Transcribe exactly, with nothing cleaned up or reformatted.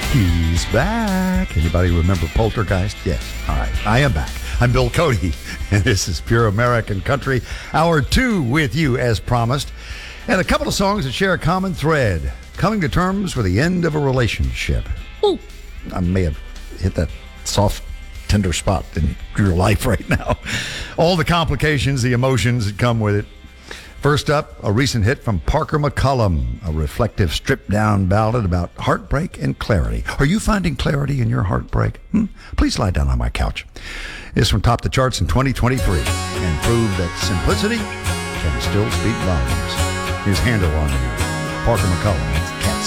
He's back. Anybody remember Poltergeist? Yes. All right. I am back. I'm Bill Cody, and this is Pure American Country, Hour two with you as promised. And a couple of songs that share a common thread, coming to terms with the end of a relationship. Ooh, I may have hit that soft, tender spot in your life right now. All the complications, the emotions that come with it. First up, a recent hit from Parker McCollum, a reflective, stripped-down ballad about heartbreak and clarity. Are you finding clarity in your heartbreak? Hmm? Please lie down on my couch. It's from top the charts in twenty twenty-three and prove that simplicity can still speak volumes. His handle on you, Parker McCollum.